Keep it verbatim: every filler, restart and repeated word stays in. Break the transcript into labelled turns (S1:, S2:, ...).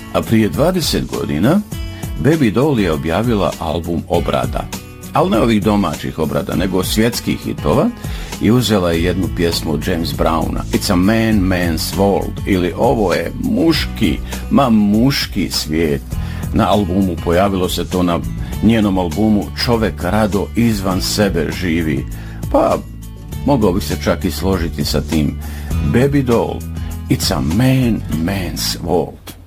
S1: A prije dvadeset godina Baby Doll je objavila album obrada, ali ne ovih domaćih obrada, nego svjetskih hitova, i uzela je jednu pjesmu od James Browna, It's a Man Man's World, ili ovo je muški, ma muški svijet. Na albumu pojavilo se to, na njenom albumu Čovek rado izvan sebe živi, pa mogao bih se čak i složiti sa tim. Baby Doll, It's a Man Man's World.